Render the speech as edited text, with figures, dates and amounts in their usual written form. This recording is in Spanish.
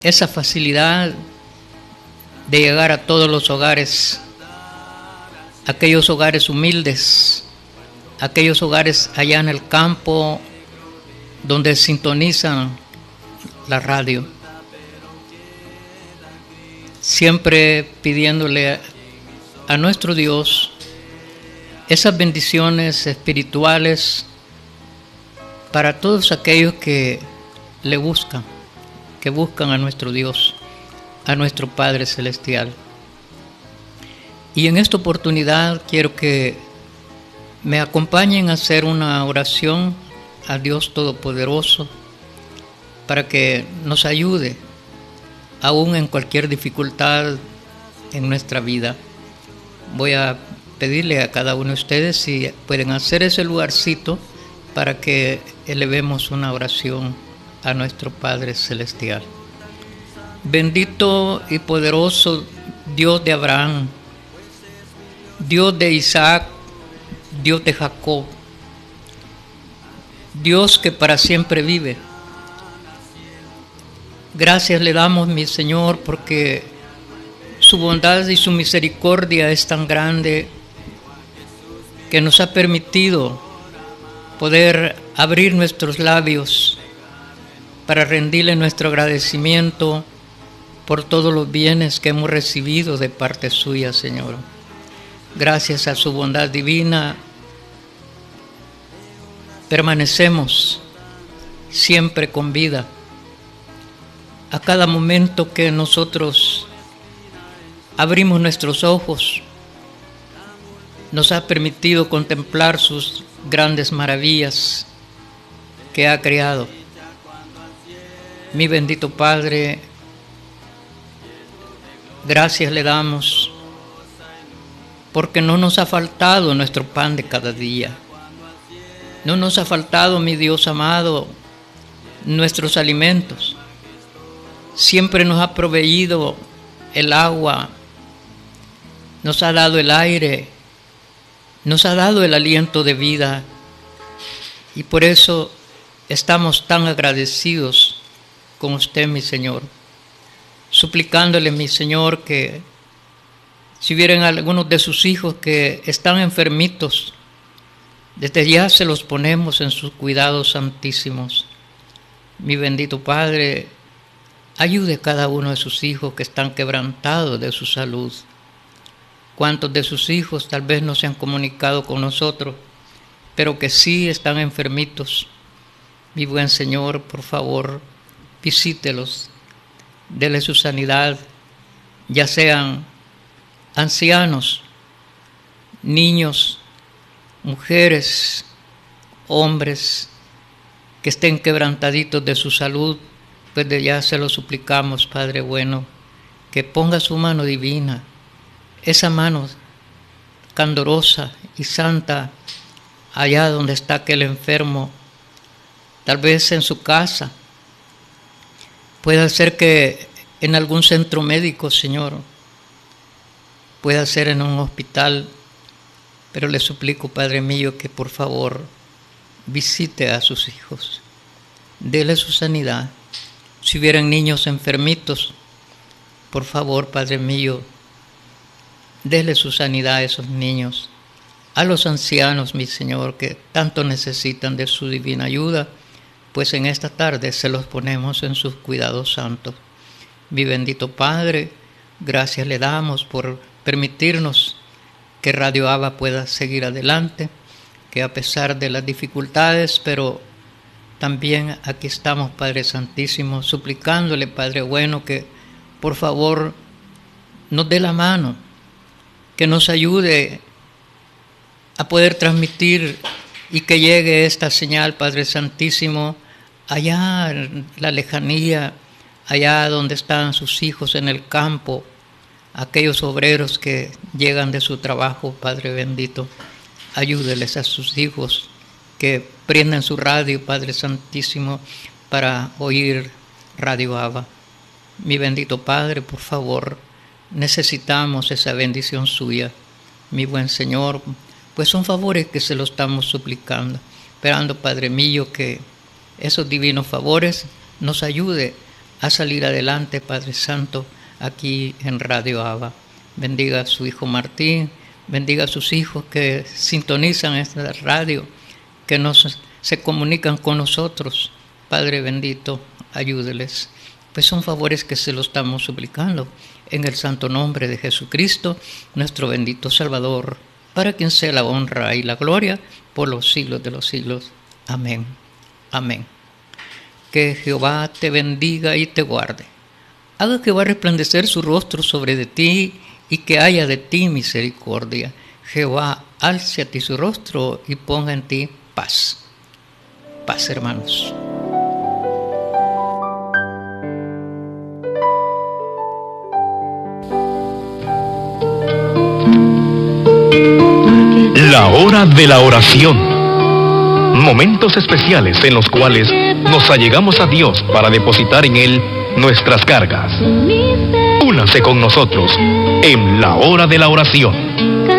esa facilidad de llegar a todos los hogares, aquellos hogares humildes, aquellos hogares allá en el campo donde sintonizan la radio, siempre pidiéndole a nuestro Dios esas bendiciones espirituales para todos aquellos que le buscan, que buscan a nuestro Dios, a nuestro Padre Celestial. Y en esta oportunidad quiero que me acompañen a hacer una oración a Dios Todopoderoso para que nos ayude aún en cualquier dificultad en nuestra vida. Voy a pedirle a cada uno de ustedes si pueden hacer ese lugarcito para que elevemos una oración a nuestro Padre Celestial. Bendito y poderoso Dios de Abraham, Dios de Isaac, Dios de Jacob, Dios que para siempre vive. Gracias le damos, mi Señor, porque su bondad y su misericordia es tan grande que nos ha permitido poder abrir nuestros labios para rendirle nuestro agradecimiento por todos los bienes que hemos recibido de parte suya, Señor. Gracias a su bondad divina, permanecemos siempre con vida. A cada momento que nosotros abrimos nuestros ojos, nos ha permitido contemplar sus grandes maravillas que ha creado. Mi bendito Padre, gracias le damos porque no nos ha faltado nuestro pan de cada día. No nos ha faltado, mi Dios amado, nuestros alimentos. Siempre nos ha proveído el agua, nos ha dado el aire, nos ha dado el aliento de vida. Y por eso estamos tan agradecidos con usted, mi Señor. Suplicándole, mi Señor, que si hubieran algunos de sus hijos que están enfermitos, desde ya se los ponemos en sus cuidados santísimos. Mi bendito Padre, ayude a cada uno de sus hijos que están quebrantados de su salud. ¿Cuántos de sus hijos tal vez no se han comunicado con nosotros, pero que sí están enfermitos? Mi buen Señor, por favor, visítelos, dele su sanidad, ya sean ancianos, niños, mujeres, hombres, que estén quebrantaditos de su salud, pues de ya se lo suplicamos, Padre bueno, que ponga su mano divina, esa mano candorosa y santa, allá donde está aquel enfermo, tal vez en su casa. Puede ser que en algún centro médico, Señor, puede ser en un hospital, pero le suplico, Padre mío, que por favor visite a sus hijos, dele su sanidad. Si hubieran niños enfermitos, por favor, Padre mío, dele su sanidad a esos niños. A los ancianos, mi Señor, que tanto necesitan de su divina ayuda, pues en esta tarde se los ponemos en sus cuidados santos. Mi bendito Padre, gracias le damos por permitirnos que Radio Abba pueda seguir adelante, que a pesar de las dificultades, pero también aquí estamos, Padre Santísimo, suplicándole, Padre bueno, que por favor nos dé la mano, que nos ayude a poder transmitir y que llegue esta señal, Padre Santísimo, allá en la lejanía, allá donde están sus hijos en el campo, aquellos obreros que llegan de su trabajo, Padre bendito. Ayúdeles a sus hijos que prendan su radio, Padre Santísimo, para oír Radio Abba. Mi bendito Padre, por favor, necesitamos esa bendición suya, mi buen Señor, pues son favores que se lo estamos suplicando, esperando, Padre mío, que esos divinos favores nos ayude a salir adelante, Padre Santo, aquí en Radio Abba. Bendiga a su hijo Martín, bendiga a sus hijos que sintonizan esta radio, que se comunican con nosotros. Padre bendito, ayúdeles, pues son favores que se los estamos suplicando en el santo nombre de Jesucristo, nuestro bendito Salvador, para quien sea la honra y la gloria por los siglos de los siglos. Amén. Amén. Que Jehová te bendiga y te guarde. Haga Jehová resplandecer su rostro sobre de ti y que haya de ti misericordia. Jehová alce a ti su rostro y ponga en ti paz. Paz, hermanos. La hora de la oración. Momentos especiales en los cuales nos allegamos a Dios para depositar en Él nuestras cargas. Únase con nosotros en la hora de la oración.